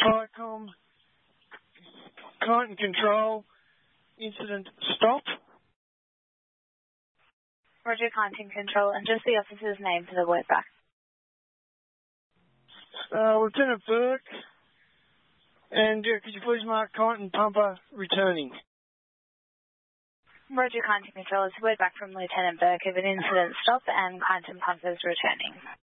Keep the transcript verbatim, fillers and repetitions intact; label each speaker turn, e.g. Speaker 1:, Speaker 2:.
Speaker 1: FICOM, Kyneton Control, incident stop.
Speaker 2: Roger, Kyneton Control, and just the officer's name for the word back.
Speaker 1: Uh, Lieutenant Burke, and uh, could you please mark Kyneton Pumper returning?
Speaker 2: Roger, Kyneton Control, it's a word back from Lieutenant Burke of an incident stop and Kyneton Pumpers returning.